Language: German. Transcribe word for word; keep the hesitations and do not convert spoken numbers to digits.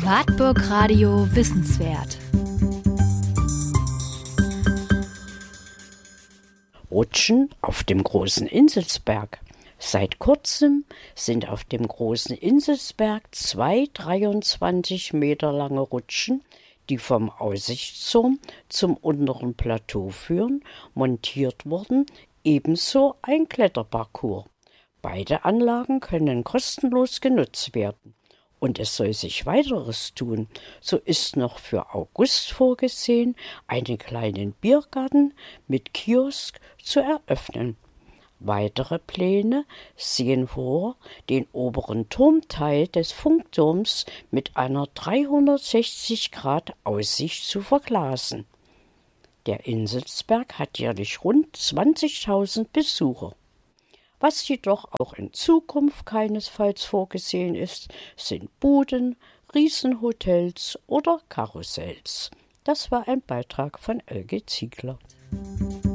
Wartburg Radio Wissenswert. Rutschen auf dem großen Inselsberg. Seit kurzem sind auf dem großen Inselsberg zwei dreiundzwanzig Meter lange Rutschen, die vom Aussichtsturm zum unteren Plateau führen, montiert worden, ebenso ein Kletterparcours. Beide Anlagen können kostenlos genutzt werden. Und es soll sich weiteres tun. So ist noch für August vorgesehen, einen kleinen Biergarten mit Kiosk zu eröffnen. Weitere Pläne sehen vor, den oberen Turmteil des Funkturms mit einer dreihundertsechzig Grad Aussicht zu verglasen. Der Inselsberg hat jährlich rund zwanzigtausend Besucher. Was jedoch auch in Zukunft keinesfalls vorgesehen ist, sind Buden, Riesenhotels oder Karussells. Das war ein Beitrag von Elke Ziegler.